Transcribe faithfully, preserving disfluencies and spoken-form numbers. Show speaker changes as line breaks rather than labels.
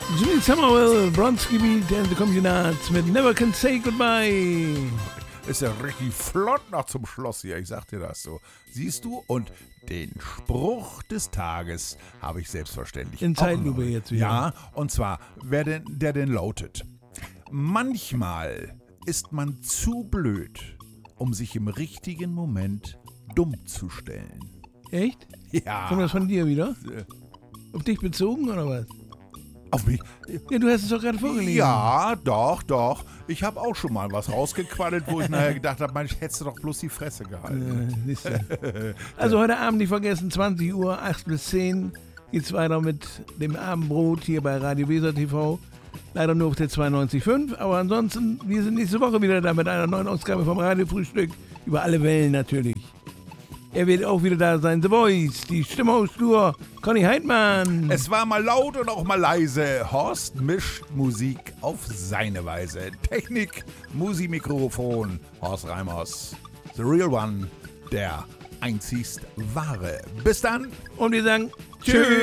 Jimmy Somerville, Bronski Beat and the Communards mit Never Can Say Goodbye.
Ist ja richtig flott noch zum Schluss hier, ich sag dir das so. Siehst du, und den Spruch des Tages habe ich selbstverständlich
In
auch
Zeitlupe
noch.
jetzt wieder.
Ja, und zwar, wer denn, der denn lautet: Manchmal ist man zu blöd, um sich im richtigen Moment dumm zu stellen.
Echt?
Ja.
Kommt das von dir wieder? Auf dich bezogen oder was?
Auf mich?
Ja, du hast es doch gerade vorgelesen.
Ja, doch, doch. Ich habe auch schon mal was rausgequaddelt, wo ich nachher gedacht habe, Mensch, hättest du doch bloß die Fresse gehalten.
Äh, siehst du. Also heute Abend nicht vergessen, zwanzig Uhr, acht bis zehn geht's weiter mit dem Abendbrot hier bei Radio Weser T V. Leider nur auf der zweiundneunzig Komma fünf, aber ansonsten, wir sind nächste Woche wieder da mit einer neuen Ausgabe vom Radiofrühstück. Über alle Wellen natürlich. Er wird auch wieder da sein, The Voice, die Stimme aus Stur, Conny Heidmann.
Es war mal laut und auch mal leise. Horst mischt Musik auf seine Weise. Technik, Musikmikrofon, Horst Reimers. The Real One, der einzigst wahre. Bis dann.
Und wir sagen Tschüss.